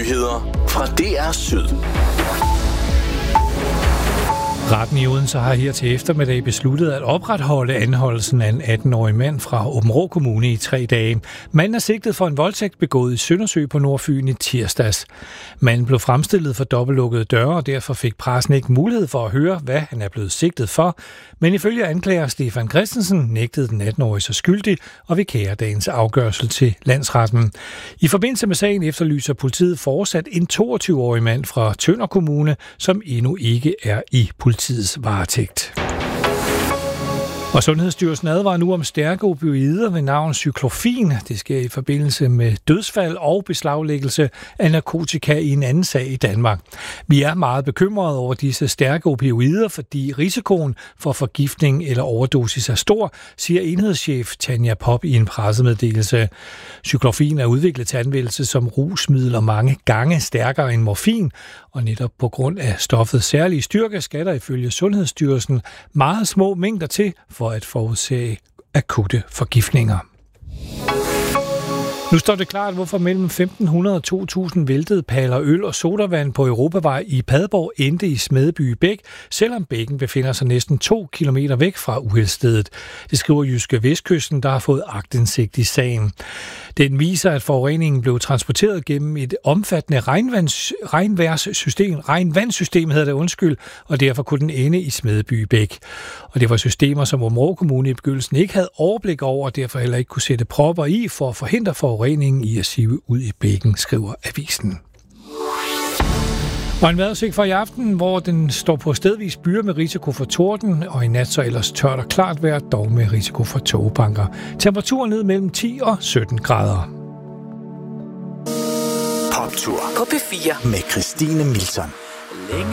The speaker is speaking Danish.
Nyheder fra DR Syd. Retten i Odense har her til eftermiddag besluttet at opretholde anholdelsen af en 18-årig mand fra Aabenraa Kommune i 3 dage. Manden er sigtet for en voldtægt begået i Søndersø på Nordfyn i tirsdags. Manden blev fremstillet for dobbeltlukkede døre, og derfor fik pressen ikke mulighed for at høre, hvad han er blevet sigtet for. Men ifølge anklager Stefan Christensen nægtede den 18-årige sig skyldig og vikærer dagens afgørelse til landsretten. I forbindelse med sagen efterlyser politiet fortsat en 22-årig mand fra Tønder Kommune, som endnu ikke er i politiets varetægt. Og Sundhedsstyrelsen advarer nu om stærke opioider ved navn cyklofin. Det sker i forbindelse med dødsfald og beslaglæggelse af narkotika i en anden sag i Danmark. Vi er meget bekymrede over disse stærke opioider, fordi risikoen for forgiftning eller overdosis er stor, siger enhedschef Tanja Pop i en pressemeddelelse. Cyklofin er udviklet til anvendelse som rusmiddel og mange gange stærkere end morfin, og netop på grund af stoffets særlige styrke skal der ifølge Sundhedsstyrelsen meget små mængder til for at forudsage akutte forgiftninger. Nu står det klart, hvorfor mellem 1.500 og 2.000 væltede paller øl og sodavand på Europavej i Padborg endte i Smedeby Bæk, selvom bækken befinder sig næsten 2 kilometer væk fra uheldsstedet. Det skriver Jyske Vestkysten, der har fået aktindsigt i sagen. Den viser, at forureningen blev transporteret gennem et omfattende regnvandssystem, og derfor kunne den ende i Smedeby Bæk. Og det var systemer, som Aabenraa Kommune i begyndelsen ikke havde overblik over, og derfor heller ikke kunne sætte propper i for at forhindre forureningen i at sive ud i bækken, skriver avisen. Og en vejrudsigt for i aften, hvor den står på stedvis byer med risiko for torden, og i nat så ellers tørt og klart vejr, dog med risiko for tågebanker. Temperaturen ned mellem 10 og 17 grader. Poptur på P4 med Christine Milson.